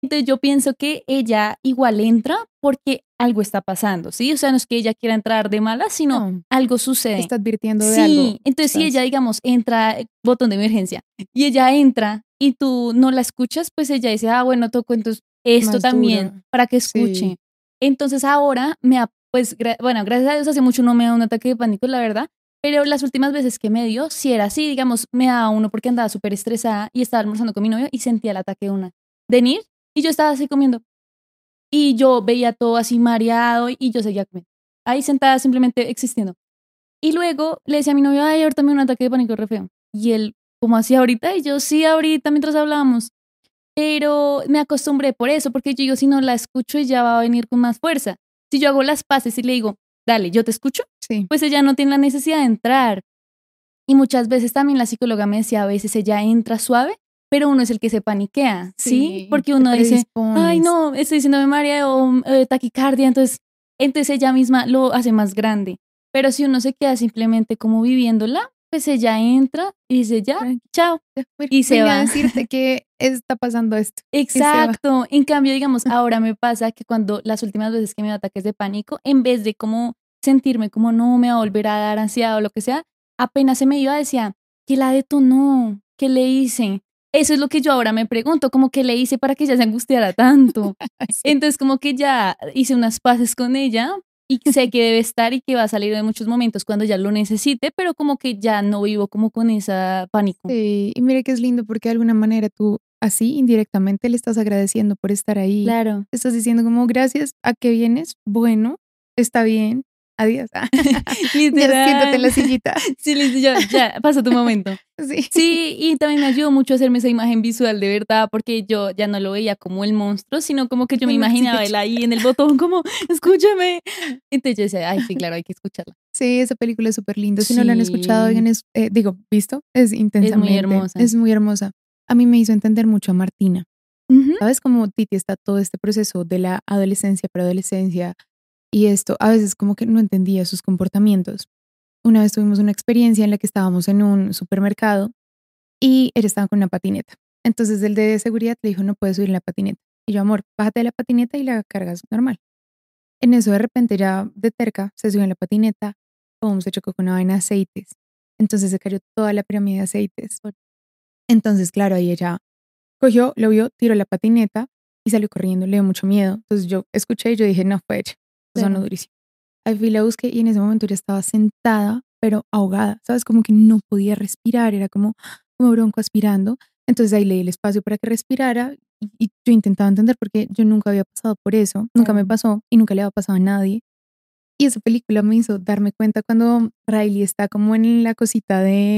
Entonces yo pienso que ella igual entra porque algo está pasando, ¿sí? O sea, no es que ella quiera entrar de mala, sino No, algo te sucede. está advirtiendo de algo. Sí, entonces si ella, digamos, entra, botón de emergencia, y ella entra y tú no la escuchas, pues ella dice, ah, bueno, toco entonces esto Más también duro. para que Sí. escuche. Entonces ahora me ha, pues, bueno, gracias a Dios hace mucho no me da un ataque de pánico, la verdad, pero las últimas veces que me dio, si era así, digamos, me daba uno porque andaba súper estresada y estaba almorzando con mi novio y sentía el ataque de una. De Nir, y yo estaba así comiendo. Y yo veía todo así mareado y yo seguía comiendo. Ahí sentada simplemente existiendo. Y luego le decía a mi novio, ay, ahorita me dio un ataque de pánico re feo. Y él, ¿cómo así ahorita? Y yo, sí, ahorita mientras hablábamos. Pero me acostumbré por eso, porque yo digo, si no la escucho, ella va a venir con más fuerza. Si yo hago las paces y le digo, dale, yo te escucho, Sí. pues ella no tiene la necesidad de entrar. Y muchas veces también la psicóloga me decía, a veces ella entra suave, pero uno es el que se paniquea, ¿sí? Sí, Porque te uno dice, ay, predispones. no, estoy diciéndome María o taquicardia, entonces ella misma lo hace más grande. Pero si uno se queda simplemente como viviéndola, pues ella entra y dice, ya, Tranqui, chao, ya, mira, y se vine a va. decirte que está pasando esto. Y se va. Exacto. En cambio, digamos, ahora me pasa que cuando las últimas veces que me da ataques de pánico, en vez de como sentirme como no me va a volver a dar ansiedad o lo que sea, apenas se me iba, decía, ¿qué la detonó? ¿Qué le hice? Eso es lo que yo ahora me pregunto, como que le hice para que ella se angustiara tanto. Sí. Entonces, como que ya hice unas paces con ella y sé que debe estar y que va a salir en muchos momentos cuando ya lo necesite, pero como que ya no vivo como con esa pánico. Sí, y mire que es lindo porque de alguna manera tú así indirectamente le estás agradeciendo por estar ahí. Claro. Le estás diciendo como gracias a que vienes. Bueno, está bien. Adiós. Ya siéntate en Literal. la sillita. Sí, listo, ya, pasa tu momento. Sí. Sí, y también me ayudó mucho a hacerme esa imagen visual de verdad, porque yo ya no lo veía como el monstruo, sino como que yo me En la imaginaba él silla. ahí en el botón, como, escúchame. Entonces yo decía, ay, sí, claro, hay que escucharla. Sí, esa película es súper linda. Si no la han escuchado, Sí, oigan, digo, visto, es es muy intensamente, hermosa. es muy hermosa. A mí me hizo entender mucho a Martina. Ujú. ¿Sabes cómo Titi está todo este proceso de la adolescencia, preadolescencia y esto? A veces como que no entendía sus comportamientos. Una vez tuvimos una experiencia en la que estábamos en un supermercado y ella estaba con una patineta. Entonces el de seguridad le dijo, no puedes subir en la patineta. Y yo, amor, bájate de la patineta y la cargas normal. En eso de repente ya de terca se subió en la patineta, pum, se chocó con una vaina de aceites. Entonces se cayó toda la pirámide de aceites. Entonces, claro, ahí ella cogió, lo vio, tiró la patineta y salió corriendo, le dio mucho miedo. Entonces yo escuché y yo dije, no, fue ella. Eso sonó Claro. durísimo. Al fin la busqué y en ese momento ya estaba sentada, pero ahogada, ¿sabes? Como que no podía respirar, era como bronco aspirando. Entonces ahí le di el espacio para que respirara y yo intentaba entender porque yo nunca había pasado por eso, nunca me Oh. pasó y nunca le había pasado a nadie. Y esa película me hizo darme cuenta cuando Riley está como en la cosita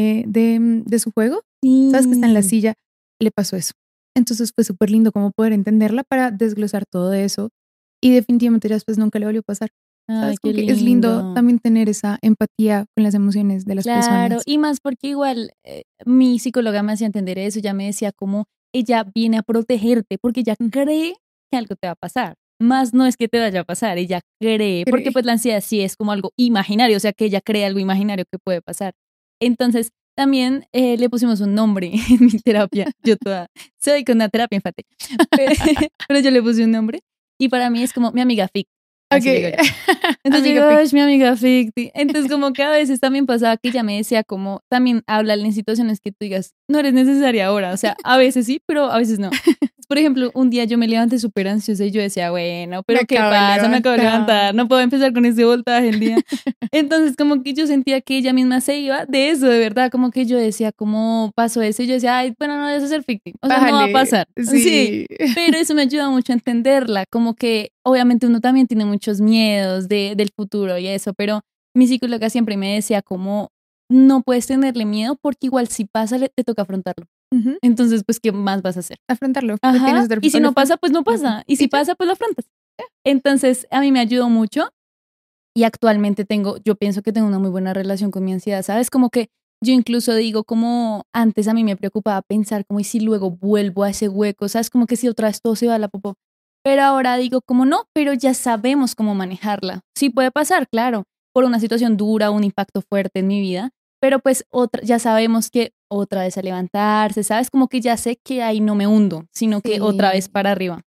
de su juego, ¿sabes? Que está en la Sí. silla, le pasó eso. Entonces fue súper lindo como poder entenderla para desglosar todo eso y definitivamente ya después nunca le volvió a pasar. Ay, ¿Sabes? Como qué que es lindo lindo. también tener esa empatía con las emociones de las Claro, personas. y más porque igual mi psicóloga me hacía entender eso, ya me decía como ella viene a protegerte porque ella Mm, cree que algo te va a pasar. Más no es que te vaya a pasar, ella cree, porque cree. pues la ansiedad sí es como algo imaginario, o sea que ella cree algo imaginario que puede pasar. Entonces, también le pusimos un nombre en mi terapia. Yo toda, soy con una terapia infantil, pero yo le puse un nombre y para mí es como mi amiga Fic, así le digo Ok. yo. Entonces yo Amiga digo, ay, Ficti. es mi amiga Ficti. Entonces como que a veces también pasaba que ella me decía como, también háblale en situaciones que tú digas, no eres necesaria ahora. O sea, a veces sí, pero a veces no. Por ejemplo, un día yo me levanté súper ansiosa y yo decía, bueno, Me pero ¿qué acabo de pasa? Me acabo de levantar. levantar, no puedo empezar con ese voltaje el día. Entonces como que yo sentía que ella misma se iba de eso, de verdad, como que yo decía, ¿cómo pasó eso? Y yo decía, ay, bueno, no, eso es ser Ficti. O sea, no va a Bájale. pasar. Sí, Sí. pero eso me ayuda mucho a entenderla, como que obviamente uno también tiene muchos miedos del futuro y eso, pero mi psicóloga siempre me decía como no puedes tenerle miedo porque igual si pasa te toca afrontarlo. Ujú. Entonces, pues, ¿qué más vas a hacer? Afrontarlo. Lo Ajá, tienes de y si o lo no pasa, afrontas pues no o lo afrontas. pasa, y si Y ya. pasa, pues lo afrontas. Entonces, a mí me ayudó mucho y actualmente yo pienso que tengo una muy buena relación con mi ansiedad, ¿sabes? Como que yo incluso digo como antes a mí me preocupaba pensar como y si luego vuelvo a ese hueco, ¿sabes? Como que si otra vez todo se va a la popó. Pero ahora digo como no, pero ya sabemos cómo manejarla. Sí puede pasar, claro, por una situación dura, un impacto fuerte en mi vida, pero pues ya sabemos que otra vez a levantarse, ¿sabes? Como que ya sé que ahí no me hundo, sino que otra vez Sí. para arriba.